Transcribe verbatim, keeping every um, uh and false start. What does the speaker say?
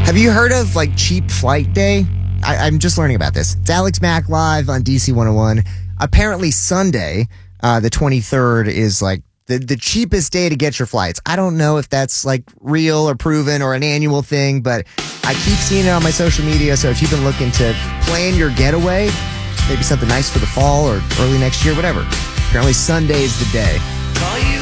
Have you heard of like Cheap Flight Day? I, I'm just learning about this. It's Alex Mack live on D C one oh one. Apparently Sunday, uh, the twenty-third, is like the, the cheapest day to get your flights. I don't know if that's like real or proven or an annual thing, but I keep seeing it on my social media. So if you've been looking to plan your getaway, maybe something nice for the fall or early next year, whatever. Apparently Sunday is the day. Call you